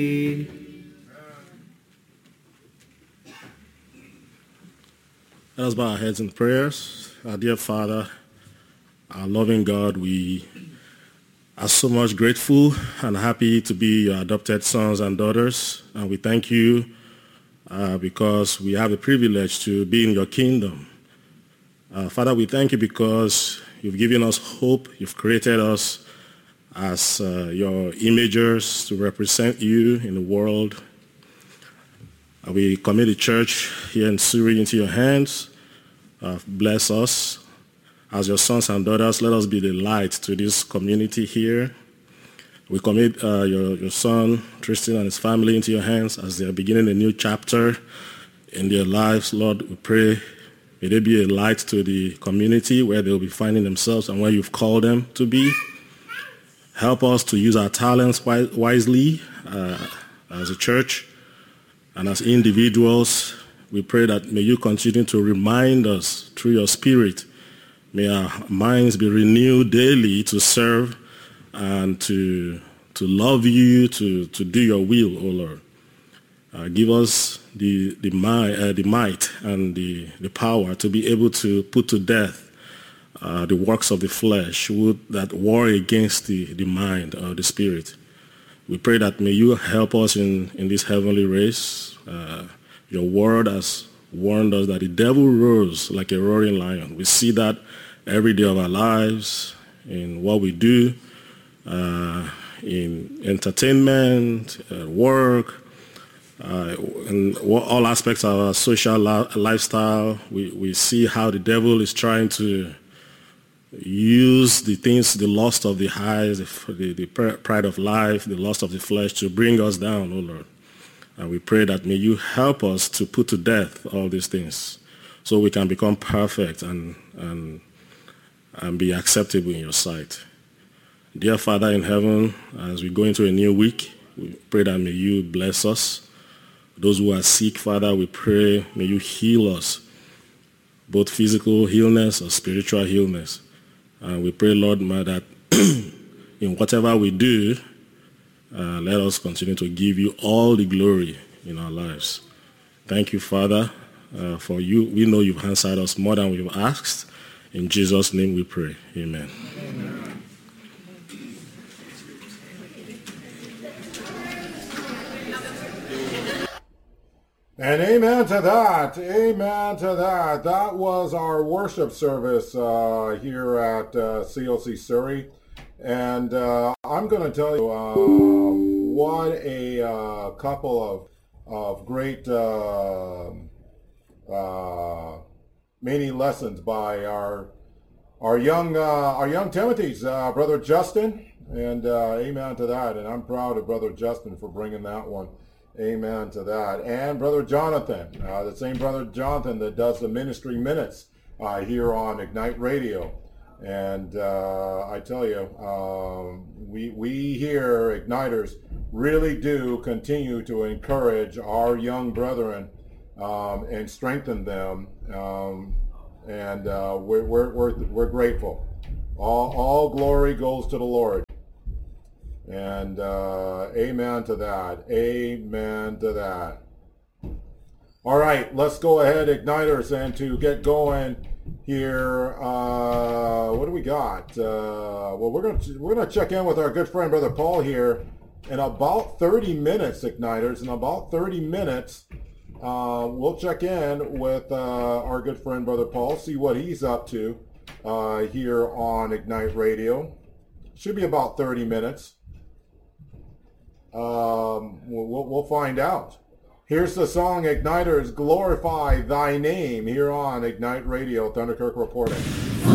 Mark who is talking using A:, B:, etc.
A: Let us bow our heads in prayers. Our dear Father, our loving God, we are so much grateful and happy to be your adopted sons and daughters. And we thank you because we have the privilege to be in your kingdom. Father, we thank you because you've given us hope. You've created us as your imagers to represent you in the world. We commit the church here in Surrey into your hands. Bless us. As your sons and daughters, let us be the light to this community here. We commit your son, Tristan, and his family into your hands as they are beginning a new chapter in their lives. Lord, we pray, may they be a light to the community where they'll be finding themselves and where you've called them to be. Help us to use our talents wisely as a church and as individuals. We pray that may you continue to remind us through your Spirit. May our minds be renewed daily to serve and to love you, to do your will, O Lord. Give us the might and the power to be able to put to death the works of the flesh that war against the mind or the spirit. We pray that may you help us in this heavenly race. Your word has warned us that the devil roars like a roaring lion. We see that every day of our lives, in what we do, in entertainment, work, in all aspects of our social lifestyle. We see how the devil is trying to use the things, the lust of the eyes, the pride of life, the lust of the flesh to bring us down, O Lord. And we pray that may you help us to put to death all these things so we can become perfect and be acceptable in your sight. Dear Father in heaven, as we go into a new week, we pray that may you bless us. Those who are sick, Father, we pray may you heal us, both physical illness or spiritual illness. And we pray, Lord, that in whatever we do, let us continue to give you all the glory in our lives. Thank you, Father, for you. We know you've answered us more than we've asked. In Jesus' name we pray. Amen. Amen.
B: And amen to that. Amen to that. That was our worship service here at COC Surrey. And I'm going to tell you what a couple of great many lessons by our young Timothy's brother Justin, and amen to that. And I'm proud of brother Justin for bringing that one. Amen to that. And brother Jonathan, the same brother Jonathan that does the ministry minutes here on Ignite Radio. And I tell you, we here, Igniters, really do continue to encourage our young brethren and strengthen them. And we're grateful. All glory goes to the Lord. And amen to that. Amen to that. All right, let's go ahead, Igniters, and to get going here. What do we got? Well, we're gonna check in with our good friend Brother Paul here in about 30 minutes, Igniters. In about 30 minutes, we'll check in with our good friend Brother Paul, see what he's up to here on Ignite Radio. Should be about 30 minutes. We'll find out. Here's the song, Igniters, Glorify Thy Name, here on Ignite Radio, Thunderkirk reporting.